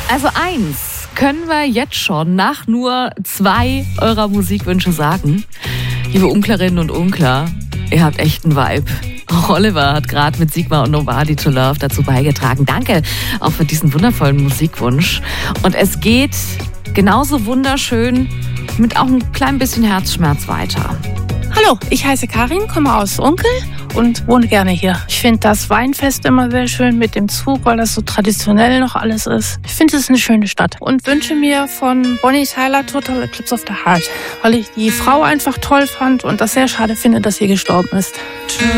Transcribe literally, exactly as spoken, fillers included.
Also eins können wir jetzt schon nach nur zwei eurer Musikwünsche sagen. Liebe Unklerinnen und Unkler, ihr habt echt einen Vibe. Oliver hat gerade mit Sigmar und Nobody to Love dazu beigetragen. Danke auch für diesen wundervollen Musikwunsch. Und es geht genauso wunderschön mit auch ein klein bisschen Herzschmerz weiter. Hallo, ich heiße Karin, komme aus Unkel und wohne gerne hier. Ich finde das Weinfest immer sehr schön mit dem Zug, weil das so traditionell noch alles ist. Ich finde es ist eine schöne Stadt und wünsche mir von Bonnie Tyler Total Eclipse of the Heart, weil ich die Frau einfach toll fand und das sehr schade finde, dass sie gestorben ist.